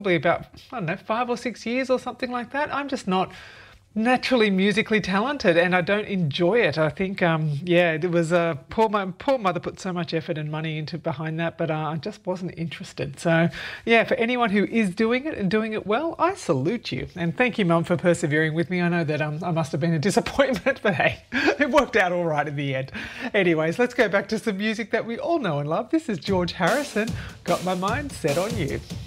probably about, I don't know, 5 or 6 years or something like that. I'm just not naturally musically talented and I don't enjoy it. I think, yeah, it was my poor mother put so much effort and money into behind that, but I just wasn't interested. So, yeah, for anyone who is doing it and doing it well, I salute you. And thank you, Mum, for persevering with me. I know that I must have been a disappointment, but hey, it worked out all right in the end. Anyways, let's go back to some music that we all know and love. This is George Harrison, Got My Mind Set on You.